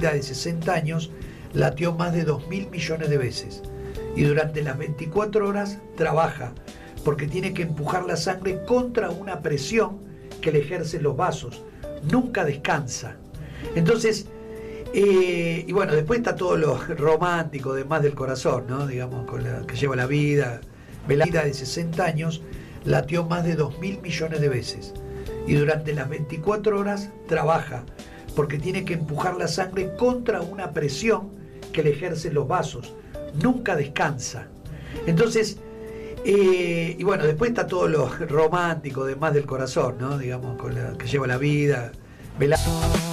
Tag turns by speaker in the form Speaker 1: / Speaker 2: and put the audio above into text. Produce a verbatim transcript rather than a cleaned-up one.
Speaker 1: vida de sesenta años latió más de dos mil millones de veces y durante las veinticuatro horas trabaja porque tiene que empujar la sangre contra una presión que le ejercen los vasos. Nunca descansa. Entonces, eh, y bueno, después está todo lo romántico de Más del Corazón, ¿no? Digamos, con la que lleva la vida. La vida de sesenta años latió más de dos mil millones de veces y durante las veinticuatro horas trabaja porque tiene que empujar la sangre contra una presión que le ejercen los vasos. Nunca descansa. Entonces, eh, y bueno, después está todo lo romántico de Más del Corazón, ¿no? Digamos, con la que lleva la vida.